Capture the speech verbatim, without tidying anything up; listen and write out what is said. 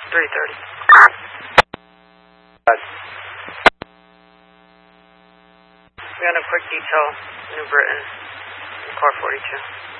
three thirty. We got a quick detail, New Britain, car forty-two.